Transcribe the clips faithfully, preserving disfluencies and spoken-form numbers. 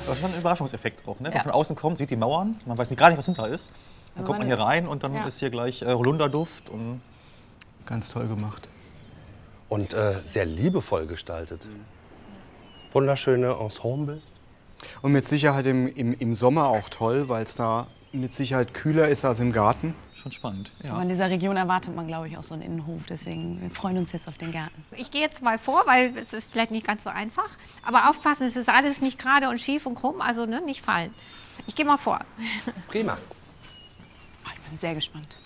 Das ist schon ein Überraschungseffekt auch, ne? Wenn Ja. man von außen kommt, sieht die Mauern, man weiß nicht, gar nicht, was hinter ist. Dann Aber kommt man man- hier rein und dann Ja. ist hier gleich äh, Holunderduft und Ganz toll gemacht. Und äh, sehr liebevoll gestaltet. Wunderschöne Ensemble. Und mit Sicherheit im, im, im Sommer auch toll, weil es da mit Sicherheit kühler ist als im Garten. schon spannend. Aber Ja. in dieser Region erwartet man, glaube ich, auch so einen Innenhof. Deswegen wir freuen uns jetzt auf den Garten. Ich gehe jetzt mal vor, weil es ist vielleicht nicht ganz so einfach. Aber aufpassen, es ist alles nicht gerade und schief und krumm, also ne, nicht fallen. Ich gehe mal vor. Prima. Oh, ich bin sehr gespannt.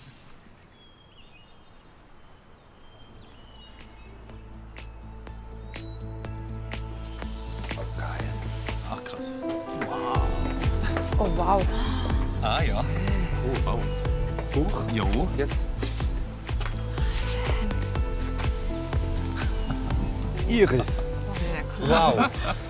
Ach krass. Oh, wow. Ah ja. Oh wow. Huch. Jo. Jetzt. Iris. Wow.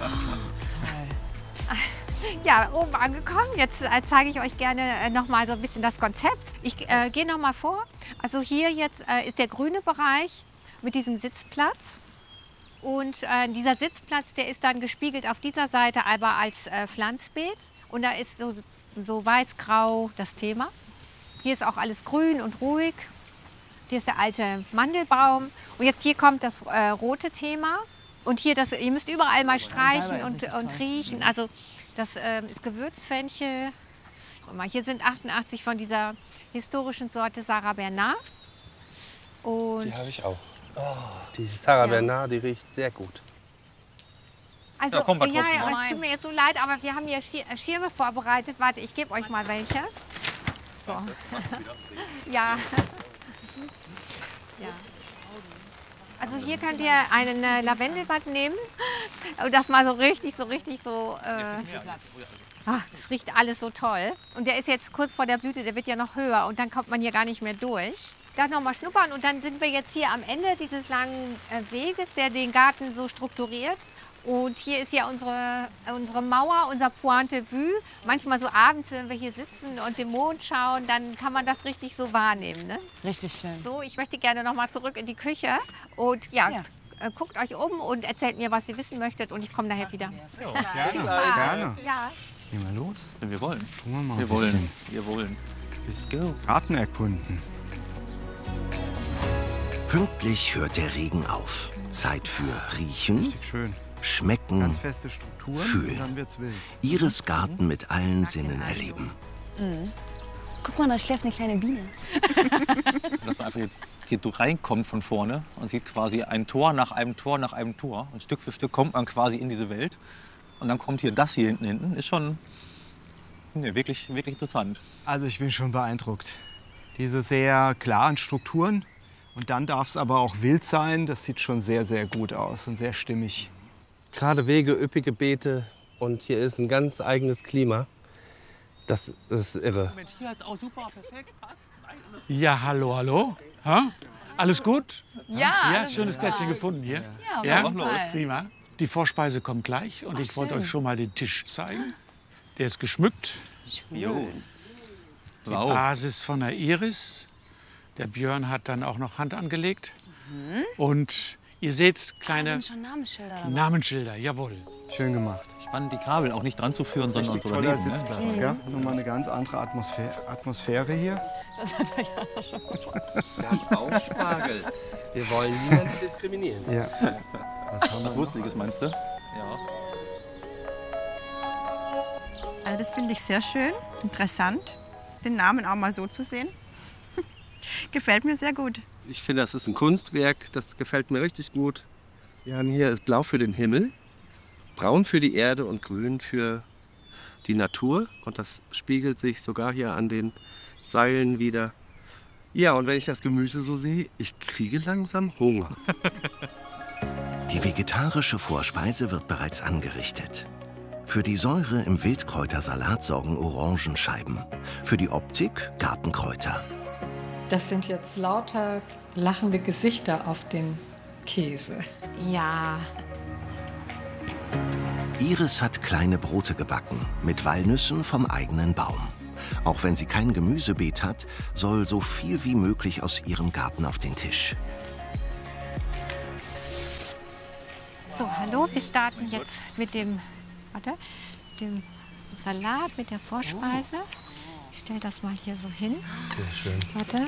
Ja, oben angekommen. Jetzt äh, zeige ich euch gerne äh, noch mal so ein bisschen das Konzept. Ich äh, gehe noch mal vor. Also hier jetzt äh, ist der grüne Bereich mit diesem Sitzplatz. Und äh, dieser Sitzplatz, der ist dann gespiegelt auf dieser Seite aber als äh, Pflanzbeet. Und da ist so, so weiß-grau das Thema. Hier ist auch alles grün und ruhig. Hier ist der alte Mandelbaum. Und jetzt hier kommt das äh, rote Thema. Und hier, das, ihr müsst überall mal streichen und, und riechen. Also das ähm, ist Gewürzfenchel. Guck mal, hier sind achtundachtzig von dieser historischen Sorte Sarah Bernard. Und Die habe ich auch. Oh, die Sarah Ja. Bernard, die riecht sehr gut. also, Ja, komm, mal ja, tropfen. ja, es tut mir jetzt so leid, aber wir haben hier Schir äh, Schirme vorbereitet. Warte, ich gebe euch mal welche. So. Ja. Ja. Also hier könnt ihr einen äh, Lavendelbad nehmen und das mal so richtig, so richtig so. Äh, ach, das riecht alles so toll. Und der ist jetzt kurz vor der Blüte, der wird ja noch höher und dann kommt man hier gar nicht mehr durch. Da noch mal schnuppern und dann sind wir jetzt hier am Ende dieses langen äh, Weges, der den Garten so strukturiert. Und hier ist ja unsere, unsere Mauer, unser Point de Vue. Manchmal so abends, wenn wir hier sitzen und den Mond schauen, dann kann man das richtig so wahrnehmen. Ne? Richtig schön. So, ich möchte gerne noch mal zurück in die Küche. Und ja, Ja. äh, guckt euch um und erzählt mir, was ihr wissen möchtet. Und ich komme nachher wieder. Gerne. Ja. Gehen wir los. Wenn wir wollen. Gucken wir mal Wir ein wollen. bisschen Wir wollen. Let's go. Garten erkunden. Pünktlich hört der Regen auf. Zeit für Riechen, Richtig schön. Schmecken, Ganz feste Strukturen. Fühlen. Und dann wird's wild. Iris Garten mit allen Sinnen erleben. Guck mal, da schläft eine kleine Biene. Dass man einfach hier, hier reinkommt von vorne und sieht quasi ein Tor nach einem Tor nach einem Tor. Und Stück für Stück kommt man quasi in diese Welt. Und dann kommt hier das hier hinten hinten. Ist schon nee, wirklich, wirklich interessant. Also ich bin schon beeindruckt. Diese sehr klaren Strukturen. Und dann darf es aber auch wild sein. Das sieht schon sehr, sehr gut aus und sehr stimmig. Gerade Wege, üppige Beete und hier ist ein ganz eigenes Klima. Das ist irre. Mensch, hier hat auch super perfekt passt. Ja, hallo, hallo. Ha? Alles gut? Ja, Ja, schönes Plätzchen gefunden hier. Ja, auf Ja, jeden Fall. prima. Die Vorspeise kommt gleich und ich wollte euch schon mal den Tisch zeigen. Der ist geschmückt. Jo. Die Wow. Basis von der Iris. Der Björn hat dann auch noch Hand angelegt. Und ihr seht Da kleine sind schon Namensschilder dabei. Namensschilder, jawohl. Schön gemacht. Spannend, die Kabel auch nicht dran zu führen, sondern Richtig so toller daneben. Ne? Sitzplatz, gell? Nochmal eine ganz andere Atmosphäre, Atmosphäre hier. Das hat er ja schon gut. Wir haben auch Spargel. Wir wollen niemanden diskriminieren. Ja. Was haben wir Was noch? Wurstliges meinst du? Ja. Also das finde ich sehr schön, interessant, den Namen auch mal so zu sehen. Gefällt mir sehr gut. Ich finde, das ist ein Kunstwerk. Das gefällt mir richtig gut. Wir haben hier ist Blau für den Himmel, Braun für die Erde und Grün für die Natur. Und das spiegelt sich sogar hier an den Seilen wieder. Ja, und wenn ich das Gemüse so sehe, ich kriege langsam Hunger. Die vegetarische Vorspeise wird bereits angerichtet. Für die Säure im Wildkräutersalat sorgen Orangenscheiben. Für die Optik Gartenkräuter. Das sind jetzt lauter lachende Gesichter auf den Käse. Ja. Iris hat kleine Brote gebacken mit Walnüssen vom eigenen Baum. Auch wenn sie kein Gemüsebeet hat, soll so viel wie möglich aus ihrem Garten auf den Tisch. So, hallo, wir starten jetzt mit dem, warte, dem Salat, mit der Vorspeise. Ich stelle das mal hier so hin. Sehr schön. Warte.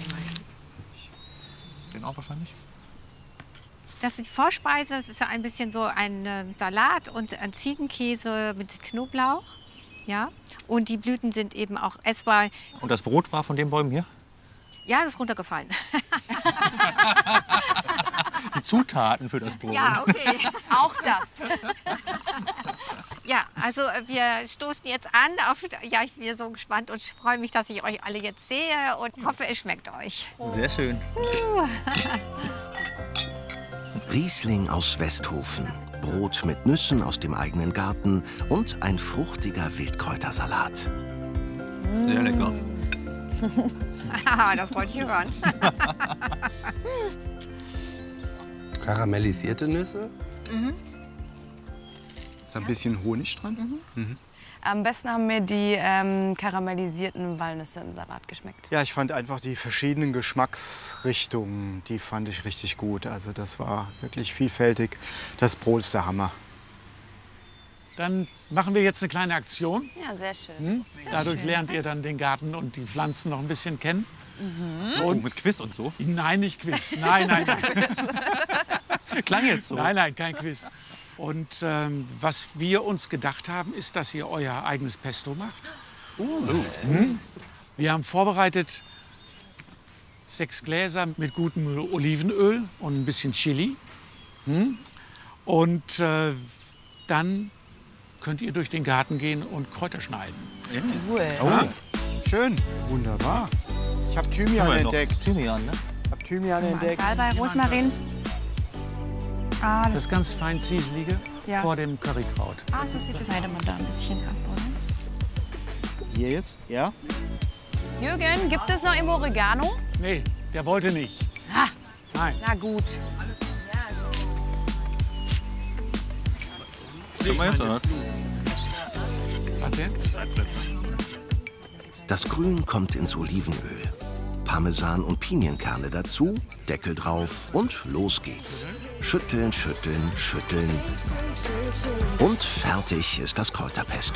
Den auch wahrscheinlich. Das ist die Vorspeise. Es ist ja ein bisschen so ein äh, Salat und ein Ziegenkäse mit Knoblauch. Ja. Und die Blüten sind eben auch essbar. Und das Brot war von den Bäumen hier? Ja, das ist runtergefallen. Die Zutaten für das Brot. Ja, okay. Auch das. Ja, also äh, wir stoßen jetzt an auf, ja, ich bin so gespannt und freue mich, dass ich euch alle jetzt sehe und hoffe, es schmeckt euch. Sehr schön. Riesling aus Westhofen, Brot mit Nüssen aus dem eigenen Garten und ein fruchtiger Wildkräutersalat. Sehr lecker. Das wollte ich hören. Karamellisierte Nüsse. Mhm. Ist ein bisschen Honig dran? Mhm. Mhm. Am besten haben mir die ähm, karamellisierten Walnüsse im Salat geschmeckt. Ja, ich fand einfach die verschiedenen Geschmacksrichtungen, die fand ich richtig gut. Also das war wirklich vielfältig. Das Brot ist der Hammer. Dann machen wir jetzt eine kleine Aktion. Ja, sehr schön. Hm? Sehr Dadurch schön. lernt ihr dann den Garten und die Pflanzen noch ein bisschen kennen. Mhm. So, Oh, mit Quiz und so? Nein, nicht Quiz. Nein, nein, nein. Klang jetzt so. Nein, nein, kein Quiz. Und ähm, was wir uns gedacht haben, ist, dass ihr euer eigenes Pesto macht. Hm? Wir haben vorbereitet sechs Gläser mit gutem Olivenöl und ein bisschen Chili. Hm? Und äh, dann könnt ihr durch den Garten gehen und Kräuter schneiden. Cool. Oh, schön, wunderbar. Ich habe Thymian Haben wir noch entdeckt. Thymian, ne? Ich habe Thymian entdeckt. Salbei, Rosmarin. Ah, Das ganz fein Zieselige Ja. vor dem Currykraut. ah, so sieht es aus. Schneide man da ein bisschen ab, oder? Hier jetzt? Ja? Jürgen, gibt es noch irgendwo Oregano? Nee, der wollte nicht. Ah, Nein. na gut. Können wir jetzt, oder? Warte. Das Grün kommt ins Olivenöl. Parmesan und Pinienkerne dazu, Deckel drauf und los geht's. Schütteln, schütteln, schütteln. Und fertig ist das Kräuterpesto.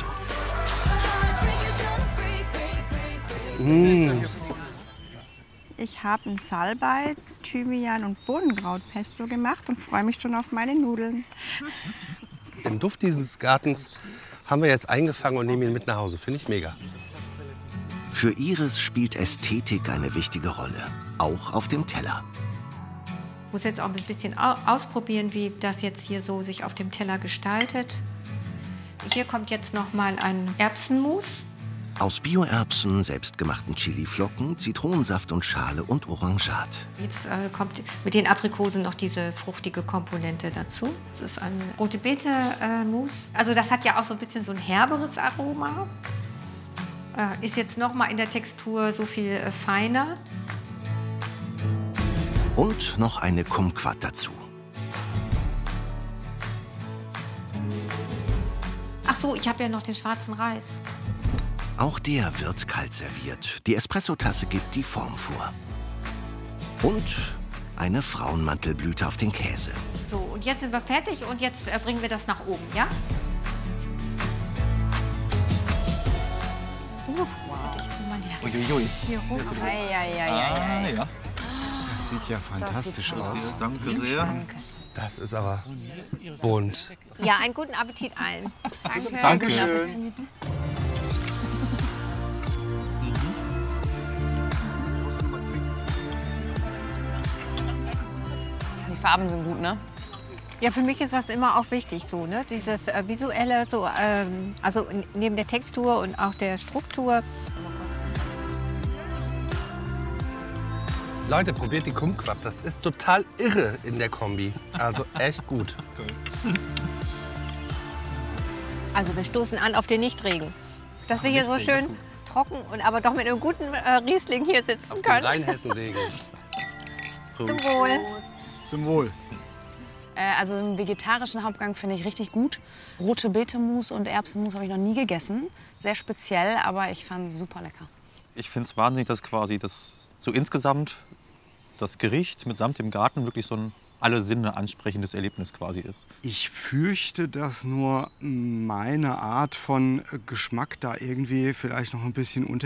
Mmh. Ich habe ein Salbei, Thymian und Bohnenkrautpesto gemacht und freue mich schon auf meine Nudeln. Den Duft dieses Gartens haben wir jetzt eingefangen und nehmen ihn mit nach Hause. Finde ich mega. Für Iris spielt Ästhetik eine wichtige Rolle, auch auf dem Teller. Ich muss jetzt auch ein bisschen au- ausprobieren, wie das jetzt hier so sich auf dem Teller gestaltet. Hier kommt jetzt noch mal ein Erbsenmus. Aus Bio-Erbsen, selbstgemachten Chiliflocken, Zitronensaft und Schale und Orangat. Jetzt äh, kommt mit den Aprikosen noch diese fruchtige Komponente dazu. Das ist ein rote Beete-Mus. Also das hat ja auch so ein bisschen so ein herberes Aroma. Äh, ist jetzt noch mal in der Textur so viel äh, feiner. Und noch eine Kumquat dazu. Ach so, ich habe ja noch den schwarzen Reis. Auch der wird kalt serviert. Die Espressotasse gibt die Form vor. Und eine Frauenmantelblüte auf den Käse. So, und jetzt sind wir fertig und jetzt äh, bringen wir das nach oben, ja? Uh, wow. Ich tu mal hier, Uiuiui. hier hoch. Ei, ei, ei, Ah, ei, ei. ja. Das sieht ja fantastisch toll aus. Danke sehr. Das ist aber bunt. Ja, einen guten Appetit allen. Danke. Dankeschön. Die Farben sind gut, ne? Ja, für mich ist das immer auch wichtig, so, ne? Dieses äh, visuelle, so, ähm, also n- neben der Textur und auch der Struktur. Leute, probiert die Kumquat. Das ist total irre in der Kombi. Also echt gut. Also wir stoßen an auf den Nichtregen. Dass wir hier so Nichtregen ist schön trocken und aber doch mit einem guten äh, Riesling hier sitzen Auf den können. Rheinhessen-Regen. Zum Wohl. Zum Wohl. Äh, also im vegetarischen Hauptgang finde ich richtig gut. Rote Beete-Mus und Erbsenmus habe ich noch nie gegessen. Sehr speziell, aber ich fand es super lecker. Ich finde es wahnsinnig, dass quasi das so insgesamt das Gericht mitsamt dem Garten wirklich so ein alle Sinne ansprechendes Erlebnis quasi ist. Ich fürchte, dass nur meine Art von Geschmack da irgendwie vielleicht noch ein bisschen unter